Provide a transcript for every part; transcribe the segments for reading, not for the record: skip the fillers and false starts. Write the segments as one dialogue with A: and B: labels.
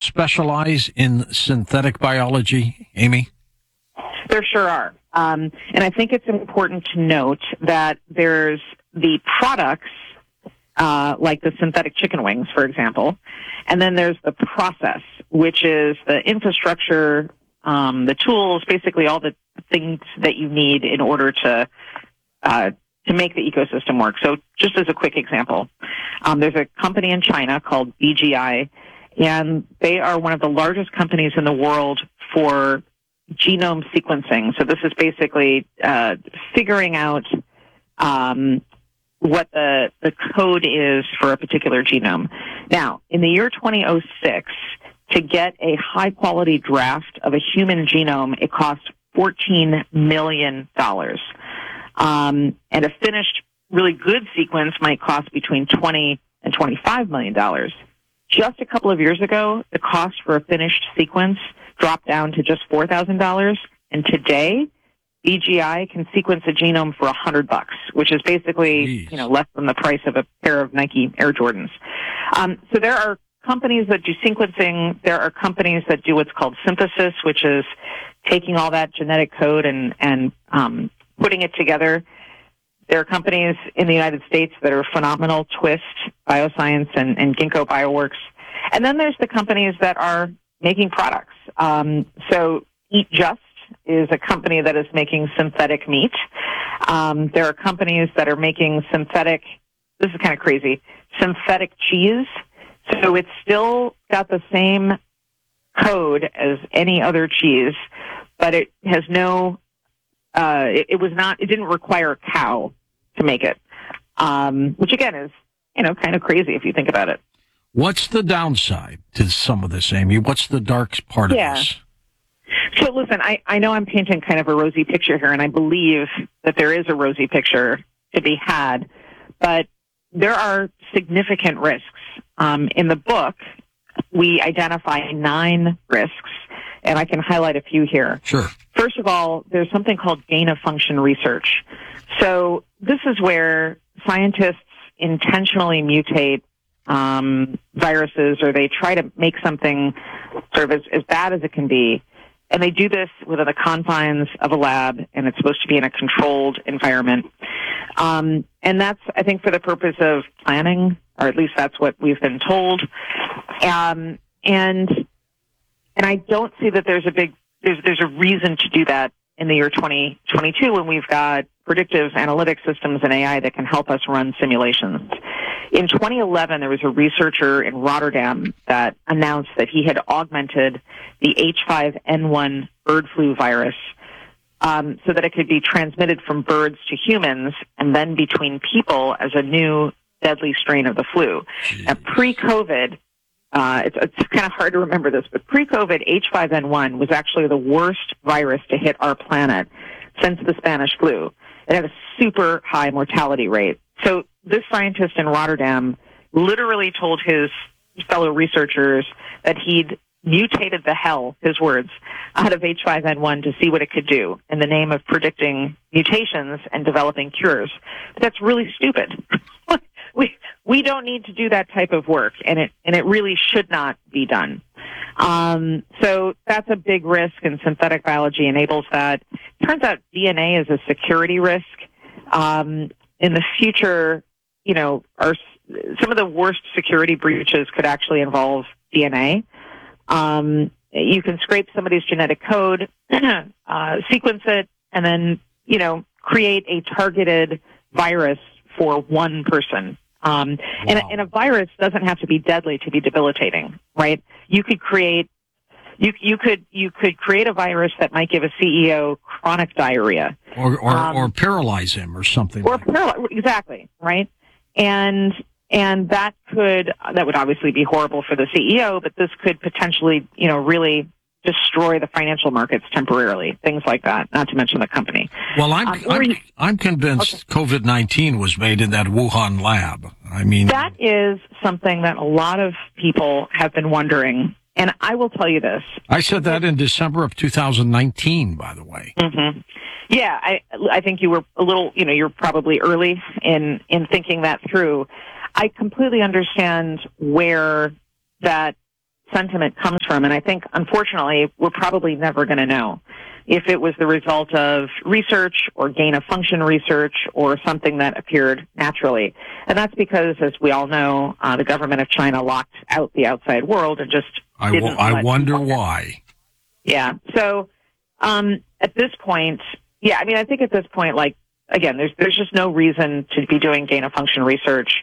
A: specialize in synthetic biology, Amy?
B: There sure are. And I think it's important to note that there's the products, like the synthetic chicken wings, for example, and then there's the process, which is the infrastructure, the tools, basically all the things that you need in order to make the ecosystem work. So just as a quick example, there's a company in China called BGI, and they are one of the largest companies in the world for genome sequencing. So this is basically figuring out what the code is for a particular genome. Now, in the year 2006, to get a high-quality draft of a human genome, it cost $14 million. And a finished, really good sequence might cost between $20 and $25 million. Just a couple of years ago, the cost for a finished sequence dropped down to just $4,000. And today, BGI can sequence a genome for $100, which is basically, less than the price of a pair of Nike Air Jordans. So there are companies that do sequencing. There are companies that do what's called synthesis, which is taking all that genetic code and putting it together. There are companies in the United States that are phenomenal, Twist Bioscience and Ginkgo Bioworks. And then there's the companies that are making products. So Eat Just is a company that is making synthetic meat. There are companies that are making synthetic, this is kind of crazy, synthetic cheese. So it's still got the same code as any other cheese, but it has no, it didn't require a cow to make it, which again is, kind of crazy if you think about it.
A: What's the downside to some of this, Amy? What's the dark part of this?
B: So listen, I know I'm painting kind of a rosy picture here, and I believe that there is a rosy picture to be had, but there are significant risks. In the book, we identify 9 risks, and I can highlight a few here.
A: Sure.
B: First of all, there's something called gain-of-function research. So this is where scientists intentionally mutate viruses, or they try to make something sort of as bad as it can be. And they do this within the confines of a lab, and it's supposed to be in a controlled environment. And that's, I think, for the purpose of planning, or at least that's what we've been told. And I don't see that there's a reason to do that in the year 2022 when we've got predictive analytic systems and AI that can help us run simulations. In 2011, there was a researcher in Rotterdam that announced that he had augmented the H5N1 bird flu virus so that it could be transmitted from birds to humans and then between people as a new deadly strain of the flu. Now, pre-COVID, it's kind of hard to remember this, but pre-COVID, H5N1 was actually the worst virus to hit our planet since the Spanish flu. It had a super high mortality rate. So this scientist in Rotterdam literally told his fellow researchers that he'd mutated the hell, his words, out of H5N1 to see what it could do in the name of predicting mutations and developing cures. But that's really stupid. We don't need to do that type of work, and it really should not be done. So that's a big risk, and synthetic biology enables that. Turns out DNA is a security risk. In the future, some of the worst security breaches could actually involve DNA. You can scrape somebody's genetic code, sequence it, and then, create a targeted virus for one person. And a virus doesn't have to be deadly to be debilitating, right? You could create a virus that might give a CEO chronic diarrhea,
A: or paralyze him, or something.
B: Exactly, right? And that would obviously be horrible for the CEO, but this could potentially, really destroy the financial markets temporarily, things like that, not to mention the company.
A: Well, I'm convinced COVID-19 was made in that Wuhan lab. I mean,
B: that is something that a lot of people have been wondering. And I will tell you this.
A: I said that in December of 2019, by the way.
B: Mm-hmm. Yeah, I think you were a little, you're probably early in thinking that through. I completely understand where that sentiment comes from. And I think, unfortunately, we're probably never going to know if it was the result of research or gain-of-function research or something that appeared naturally. And that's because, as we all know, the government of China locked out the outside world and just didn't
A: I wonder why.
B: Yeah. So at this point, I think at this point, like, again, there's just no reason to be doing gain-of-function research.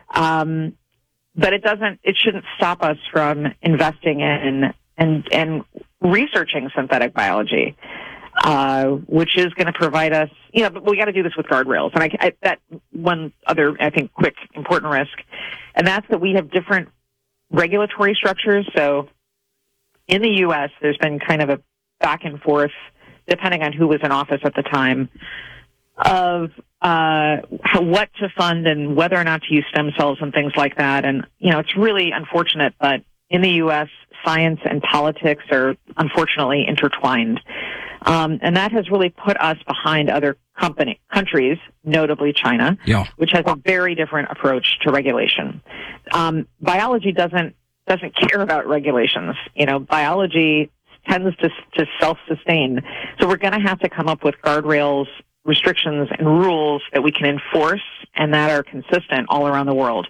B: But it shouldn't stop us from investing in and researching synthetic biology, which is going to provide us, but we got to do this with guardrails. And that one other, I think, quick, important risk, and that's that we have different regulatory structures. So in the U.S., there's been kind of a back and forth, depending on who was in office at the time, of what to fund and whether or not to use stem cells and things like that. And, it's really unfortunate, but in the U.S., science and politics are unfortunately intertwined. And that has really put us behind other countries, notably China, which has a very different approach to regulation. Biology doesn't care about regulations. Biology tends to self-sustain. So we're going to have to come up with guardrails, restrictions, and rules that we can enforce and that are consistent all around the world.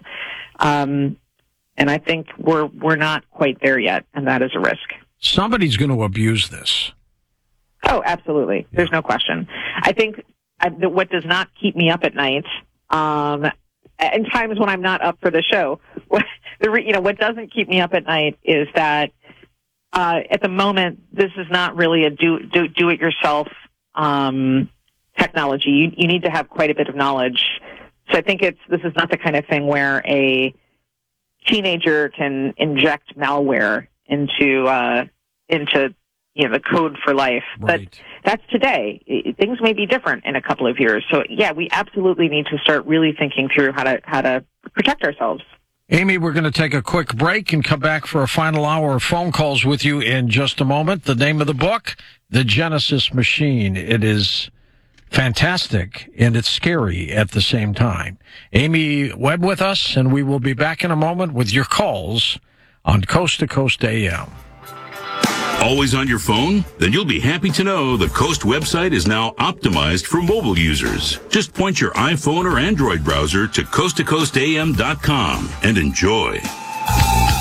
B: And I think we're not quite there yet, and that is a risk. Somebody's
A: going to abuse this.
B: Oh, absolutely. There's no question. I think what does not keep me up at night, in times when I'm not up for the show, what doesn't keep me up at night is that at the moment this is not really a do-it-yourself technology. You need to have quite a bit of knowledge. So I think this is not the kind of thing where a teenager can inject malware into the code for life.
A: Right.
B: But that's today. Things may be different in a couple of years. So we absolutely need to start really thinking through how to protect ourselves.
A: Amy, we're going to take a quick break and come back for a final hour of phone calls with you in just a moment. The name of the book, The Genesis Machine. It is fantastic, and it's scary at the same time. Amy Webb with us, and we will be back in a moment with your calls on Coast to Coast AM.
C: Always on your phone? Then you'll be happy to know the Coast website is now optimized for mobile users. Just point your iPhone or Android browser to coasttocoastam.com and enjoy.